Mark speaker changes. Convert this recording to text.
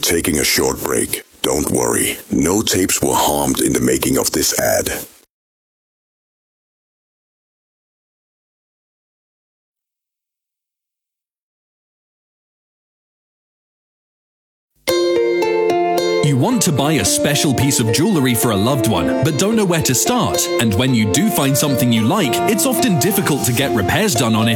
Speaker 1: taking a short break. Don't worry, no tapes were harmed in the making of this ad.
Speaker 2: You want to buy a special piece of jewellery for a loved one, but don't know where to start. And when you do find something you like, it's often difficult to get repairs done on it